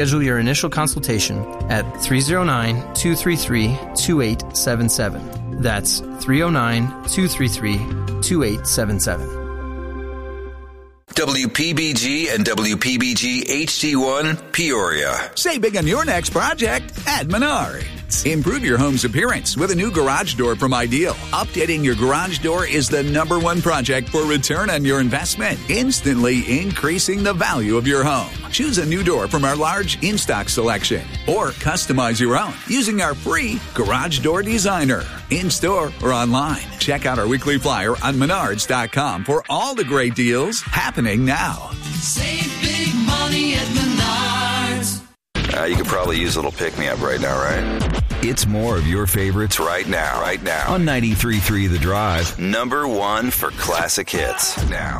Schedule your initial consultation at 309-233-2877. That's 309-233-2877. WPBG and WPBG HD1 Peoria. Save big on your next project at Menards. Improve your home's appearance with a new garage door from Ideal. Updating your garage door is the #1 project for return on your investment, instantly increasing the value of your home. Choose a new door from our large in-stock selection or customize your own using our free Garage Door Designer. In-store or online. Check out our weekly flyer on Menards.com for all the great deals happening now. Save big money at Menards. You could probably use a little pick-me-up right now, right? It's more of your favorites right now. On 93.3 The Drive. #1 for classic hits now.